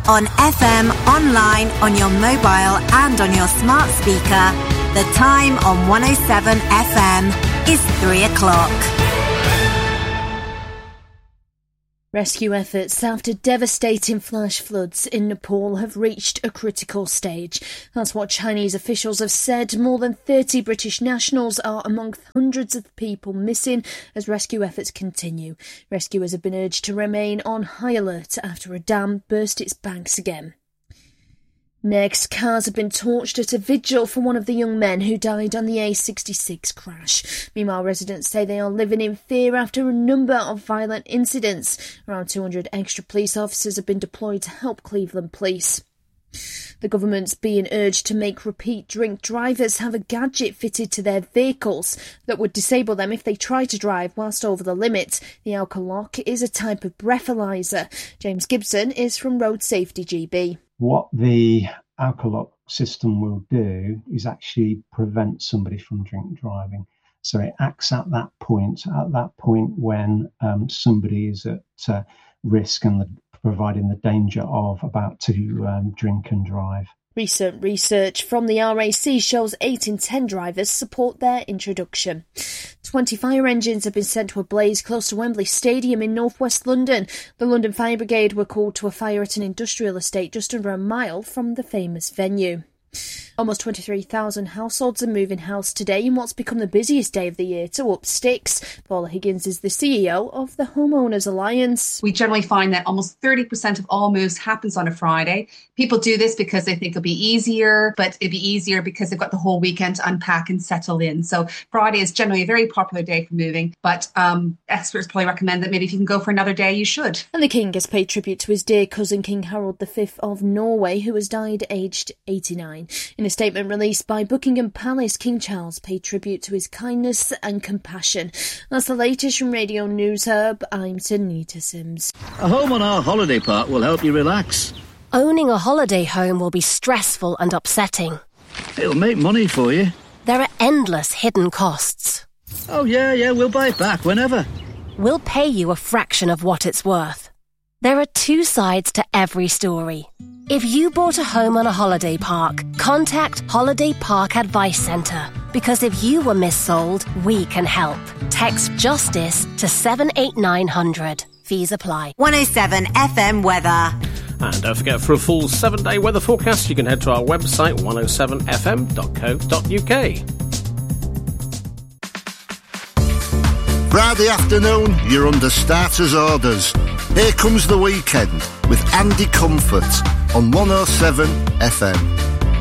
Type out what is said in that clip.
on FM, online, on your mobile and on your smart speaker. The time on 107 FM is 3 o'clock. Rescue efforts after devastating flash floods in Nepal have reached a critical stage. That's what Chinese officials have said. More than 30 British nationals are among hundreds of people missing as rescue efforts continue. Rescuers have been urged to remain on high alert after a dam burst its banks again. Next, cars have been torched at a vigil for one of the young men who died on the A66 crash. Meanwhile, residents say they are living in fear after a number of violent incidents. Around 200 extra police officers have been deployed to help Cleveland police. The government's being urged to make repeat drink drivers have a gadget fitted to their vehicles that would disable them if they try to drive whilst over the limit. The Alcolock is a type of breathalyzer. James Gibson is from Road Safety GB. What the Alcolock system will do is actually prevent somebody from drink driving. So it acts at that point when somebody is at risk and providing the danger of about to drink and drive. Recent research from the RAC shows 8 in 10 drivers support their introduction. 20 fire engines have been sent to a blaze close to Wembley Stadium in northwest London. The London Fire Brigade were called to a fire at an industrial estate just under a mile from the famous venue. Almost 23,000 households are moving house today in what's become the busiest day of the year to up sticks. Paula Higgins is the CEO of the Homeowners Alliance. We generally find that almost 30% of all moves happens on a Friday. People do this because they think it'll be easier, but it'd be easier because they've got the whole weekend to unpack and settle in. So Friday is generally a very popular day for moving, but experts probably recommend that maybe if you can go for another day, you should. And the King has paid tribute to his dear cousin King Harold V of Norway, who has died aged 89. In a statement released by Buckingham Palace, King Charles paid tribute to his kindness and compassion. That's the latest from Radio News Hub. I'm Tanita Sims. A home on our holiday park will help you relax. Owning a holiday home will be stressful and upsetting. It'll make money for you. There are endless hidden costs. Oh, yeah, we'll buy it back whenever. We'll pay you a fraction of what it's worth. There are two sides to every story. If you bought a home on a holiday park, contact Holiday Park Advice Centre. Because if you were missold, we can help. Text JUSTICE to 78900. Fees apply. 107 FM weather. And don't forget, for a full 7-day weather forecast, you can head to our website 107fm.co.uk. Friday afternoon, you're under starters orders. Here comes the weekend with Andy Comfort on 107 FM.